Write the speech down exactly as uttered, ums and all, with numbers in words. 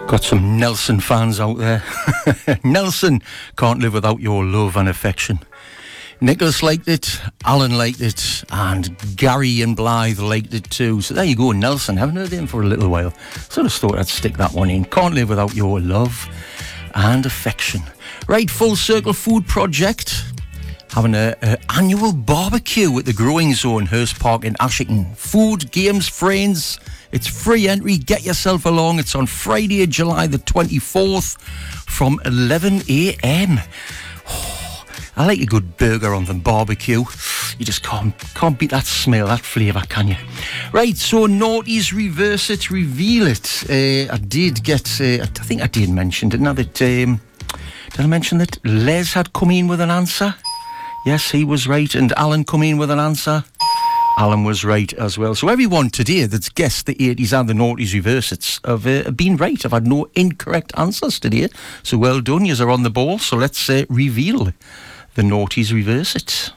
Got some Nelson fans out there. Nelson, Can't Live Without Your Love and Affection. Nicholas liked it, Alan liked it, and Gary and Blythe liked it too. So there you go, Nelson. Haven't heard him for a little while. So I just thought I'd stick that one in. Can't Live Without Your Love and Affection. Right, Full Circle Food Project. Having a, a annual barbecue at the Growing Zone, Hurst Park in Ashington. Food, games, friends. It's free entry. Get yourself along. It's on Friday, July the twenty-fourth from eleven a.m. Oh, I like a good burger on the barbecue. You just can't can't beat that smell, that flavour, can you? Right, so Naughties Reverse It, Reveal It. Uh, I did get, uh, I think I did mention, didn't I, that, um, did I mention that Les had come in with an answer? Yes, he was right. And Alan come in with an answer. Alan was right as well. So everyone today that's guessed the eighties and the noughties reverse it's have uh, been right. I've had no incorrect answers today. So well done. Yous are on the ball. So let's uh, reveal the noughties reverse it.